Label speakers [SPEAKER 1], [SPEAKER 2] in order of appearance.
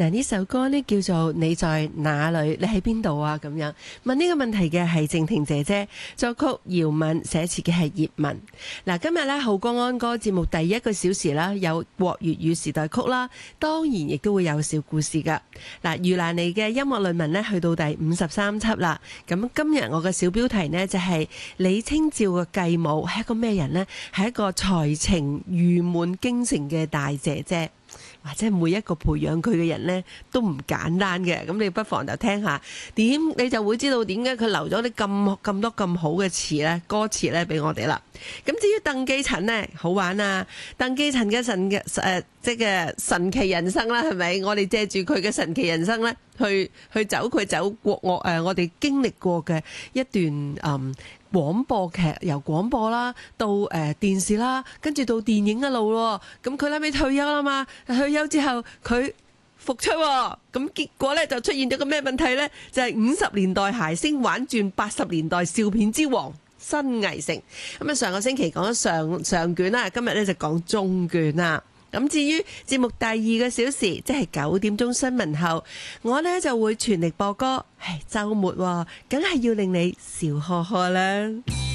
[SPEAKER 1] 嗱，呢首歌呢叫做《你在哪裏》，你喺邊度啊？咁樣問呢個問題嘅係靜婷姐姐，作曲姚敏，寫詞嘅係葉文。嗱，今日呢浩江安歌節目第一個小時啦，有國粵語時代曲啦，當然亦都會有小故事噶。嗱，余蘭妮嘅音樂論文呢去到第53輯啦。咁今日我嘅小標題呢就係李清照嘅繼母係一個咩人呢？係一個才情譽滿京城嘅大姐姐。或者每一個培養佢嘅人呢都唔簡單嘅，咁你不妨就聽下點，你就會知道點解佢留咗啲咁多咁好嘅詞呢，歌詞呢俾我哋啦。咁至於鄧寄塵呢，好玩啊！鄧寄塵嘅即係神奇人生啦，係咪？我哋借住佢嘅神奇人生呢，去走佢走過我哋經歷過嘅一段廣播劇，由廣播啦到電視啦，跟住到電影一路咯。咁佢後尾退休啦嘛，退休之後佢復出，咁結果呢就出現咗個咩問題呢？就係50年代諧星玩轉80年代笑片之王新藝城。咁啊，上個星期講咗上卷啦，今日呢就講中卷啦。咁至於節目第2個小時，即係9點鐘新聞後，我呢就會全力播歌。係週末，梗係要令你笑呵呵啦。